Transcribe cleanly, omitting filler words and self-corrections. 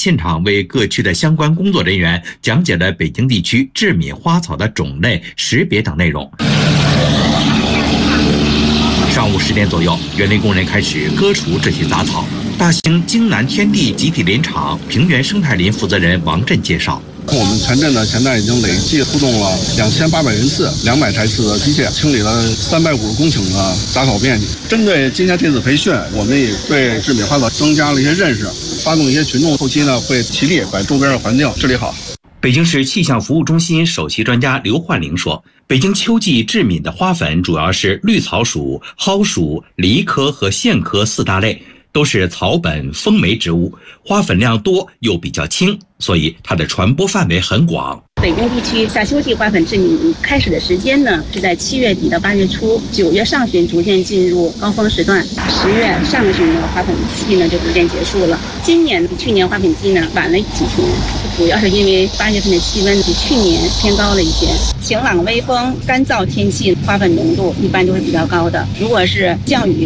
现场为各区的相关工作人员讲解了北京地区制敏花草的种类、识别等内容。上午10点左右，园林工人开始割除这些杂草。大兴京南天地集体林场平原生态林负责人王震介绍。 我们全镇呢，现在已经累计出动了2800人次，200台次的机械，清理了350公顷的杂草面积。针对今天这次培训，我们也对制敏花草增加了一些认识，发动一些群众，后期呢会齐力把周边的环境治理好。 北京市气象服务中心首席专家刘焕玲说，北京秋季制敏的花粉主要是绿草属、蒿属、梨科和苋科4大类，都是草本风媒植物，花粉量多又比较轻，所以它的传播范围很广。 北京地区夏秋季花粉制敏开始的时间呢，是在7月底到8月初，9月上旬逐渐进入高峰时段，10月上旬的花粉季呢就逐渐结束了。今年比去年花粉季呢晚了几天，主要是因为8月份的气温比去年偏高了一些。晴朗微风、干燥天气，花粉浓度一般都是比较高的。如果是降雨